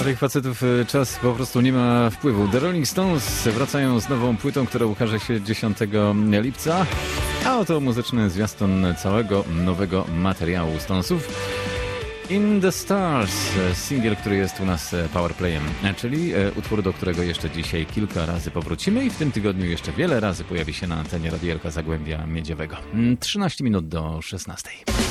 Na tych facetów czas po prostu nie ma wpływu. The Rolling Stones wracają z nową płytą, która ukaże się 10 lipca. A oto muzyczny zwiastun całego nowego materiału Stonesów. In the Stars, singiel, który jest u nas powerplayem, czyli utwór, do którego jeszcze dzisiaj kilka razy powrócimy i w tym tygodniu jeszcze wiele razy pojawi się na antenie Radielka Zagłębia Miedziowego. 13 minut do 16.